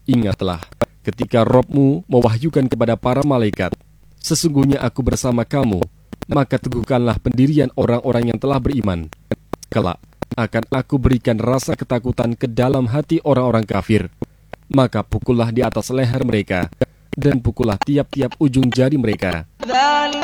Ingatlah, ketika Robmu mewahyukan kepada para malaikat, sesungguhnya aku bersama kamu, maka teguhkanlah pendirian orang-orang yang telah beriman. Kelak akan aku berikan rasa ketakutan ke dalam hati orang-orang kafir. Maka pukullah di atas leher mereka, dan pukullah tiap-tiap ujung jari mereka.